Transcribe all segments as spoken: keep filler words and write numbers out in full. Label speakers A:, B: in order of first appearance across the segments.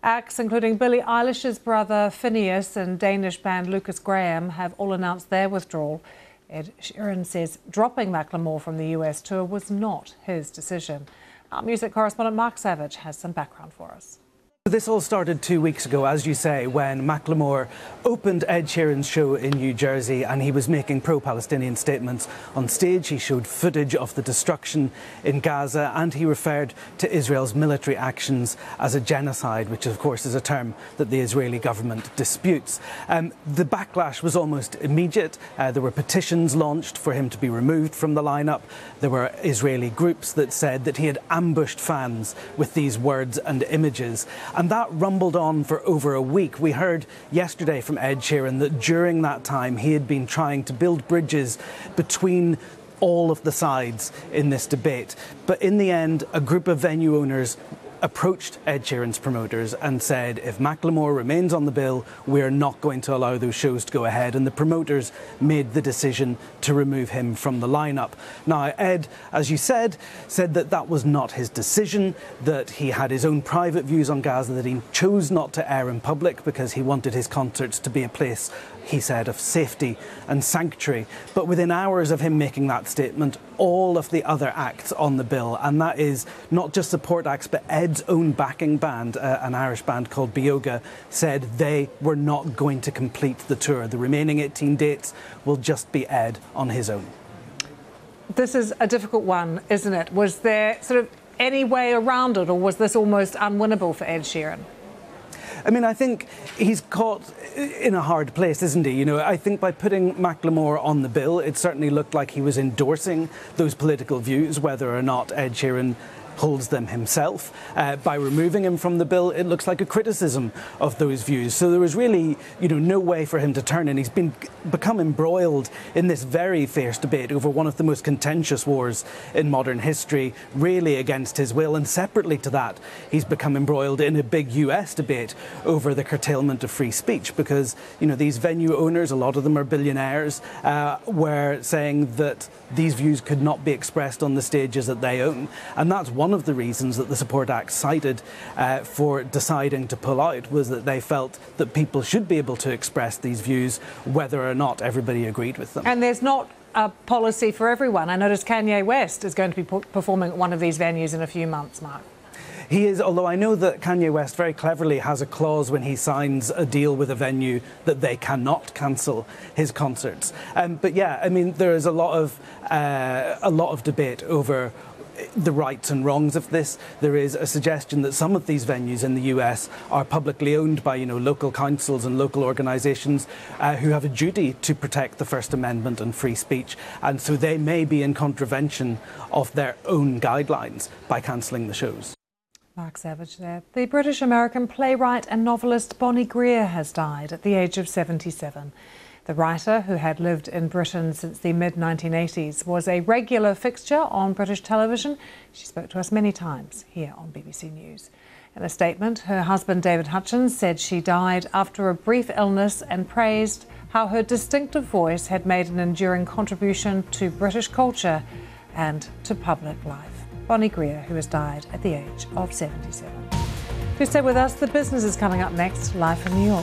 A: Acts including Billie Eilish's brother Phineas and Danish band Lucas Graham have all announced their withdrawal. Ed Sheeran says dropping Macklemore from the U S tour was not his decision. Our music correspondent Mark Savage has some background for us.
B: This all started two weeks ago, as you say, when Macklemore opened Ed Sheeran's show in New Jersey and he was making pro-Palestinian statements on stage. He showed footage of the destruction in Gaza and he referred to Israel's military actions as a genocide, which of course is a term that the Israeli government disputes. Um, the backlash was almost immediate. Uh, there were petitions launched for him to be removed from the lineup. There were Israeli groups that said that he had ambushed fans with these words and images. And that rumbled on for over a week. We heard yesterday from Ed Sheeran that during that time he had been trying to build bridges between all of the sides in this debate. But in the end, a group of venue owners approached Ed Sheeran's promoters and said, if Macklemore remains on the bill, we're not going to allow those shows to go ahead. And the promoters made the decision to remove him from the lineup. Now, Ed, as you said, said that that was not his decision, that he had his own private views on Gaza, that he chose not to air in public because he wanted his concerts to be a place, he said, of safety and sanctuary. But within hours of him making that statement, all of the other acts on the bill, and that is not just support acts, but Ed's own backing band, uh, an Irish band called Bioga, said they were not going to complete the tour. The remaining eighteen dates will just be Ed on his own.
A: This is a difficult one, isn't it? Was there sort of any way around it, or was this almost unwinnable for Ed Sheeran?
B: I mean, I think he's caught in a hard place, isn't he? You know, I think by putting Macklemore on the bill, it certainly looked like he was endorsing those political views, whether or not Ed Sheeran holds them himself. Uh, by removing him from the bill, it looks like a criticism of those views. So there was really, you know, no way for him to turn, and he's been become embroiled in this very fierce debate over one of the most contentious wars in modern history, really against his will. And separately to that, he's become embroiled in a big U S debate over the curtailment of free speech, because, you know, these venue owners, a lot of them are billionaires, uh, were saying that these views could not be expressed on the stages that they own. And that's one One of the reasons that the support acts cited uh, for deciding to pull out was that they felt that people should be able to express these views whether or not everybody agreed with them.
A: And there's not a policy for everyone. I noticed Kanye West is going to be performing at one of these venues in a few months, Mark.
B: He is, although I know that Kanye West very cleverly has a clause when he signs a deal with a venue that they cannot cancel his concerts. Um, but yeah, I mean, there is a lot of uh, a lot of debate over the rights and wrongs of this. There is a suggestion that some of these venues in the U S are publicly owned by, you know, local councils and local organisations uh, who have a duty to protect the First Amendment and free speech, and so they may be in contravention of their own guidelines by cancelling the shows.
A: Mark Savage there. The British-American playwright and novelist Bonnie Greer has died at the age of seventy-seven. The writer, who had lived in Britain since the mid nineteen eighties, was a regular fixture on British television. She spoke to us many times here on B B C News. In a statement, her husband David Hutchins said she died after a brief illness and praised how her distinctive voice had made an enduring contribution to British culture and to public life. Bonnie Greer, who has died at the age of seventy-seven. Please stay with us. The Business is coming up next, live from New York.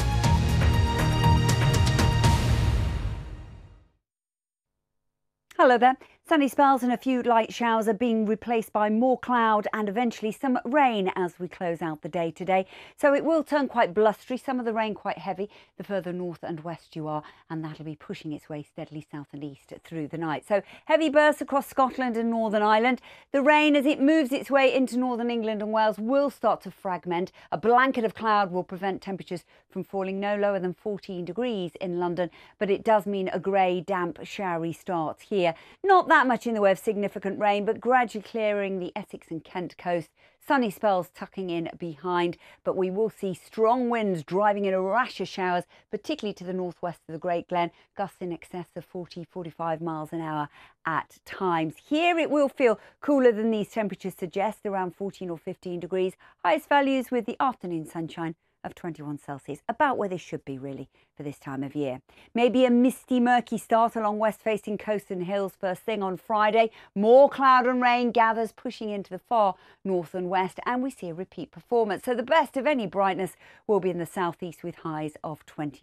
C: Hello there. Sunny spells and a few light showers are being replaced by more cloud and eventually some rain as we close out the day today. So it will turn quite blustery, some of the rain quite heavy the further north and west you are, and that'll be pushing its way steadily south and east through the night. So heavy bursts across Scotland and Northern Ireland. The rain, as it moves its way into northern England and Wales, will start to fragment. A blanket of cloud will prevent temperatures from falling no lower than fourteen degrees in London, but it does mean a grey, damp, showery start here. Not that much in the way of significant rain, but gradually clearing the Essex and Kent coast. Sunny spells tucking in behind, but we will see strong winds driving in a rash of showers, particularly to the northwest of the Great Glen, gusts in excess of forty, forty-five miles an hour at times. Here it will feel cooler than these temperatures suggest, around fourteen or fifteen degrees. Highest values with the afternoon sunshine of twenty-one Celsius, about where they should be really for this time of year. Maybe a misty, murky start along west-facing coasts and hills first thing on Friday. More cloud and rain gathers, pushing into the far north and west, and we see a repeat performance. So the best of any brightness will be in the southeast with highs of twenty.